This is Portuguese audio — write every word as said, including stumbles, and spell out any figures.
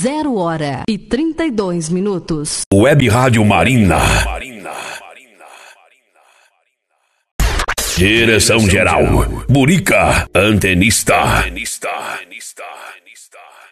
Zero hora e trinta e dois minutos. Web Rádio Marina. Direção geral, Burica, antenista.